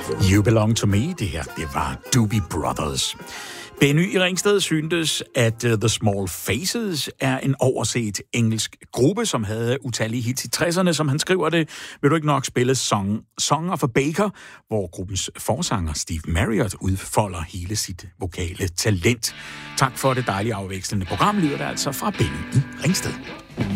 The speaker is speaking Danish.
You Belong To Me, det her, det var Doobie Brothers. Benny i Ringsted syntes, at The Small Faces er en overset engelsk gruppe, som havde utallige hits i 60'erne, som han skriver det. Vil du ikke nok spille Song of a Baker, hvor gruppens forsanger Steve Marriott udfolder hele sit vokale talent. Tak for det dejlige afvekslende program, lyder det altså fra Benny i Ringsted.